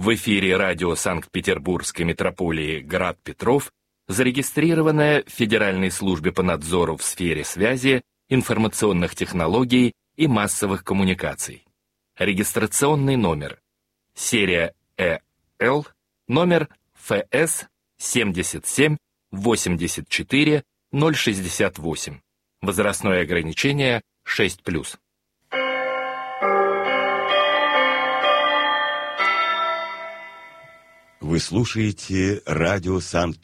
В эфире радио Санкт-Петербургской метрополии «Град Петров», зарегистрированное в Федеральной службе по надзору в сфере связи, информационных технологий и массовых коммуникаций. Регистрационный номер. Серия ЭЛ, номер ФС 77 84 068. Возрастное ограничение 6+. Вы слушаете радио Санкт-Петербург.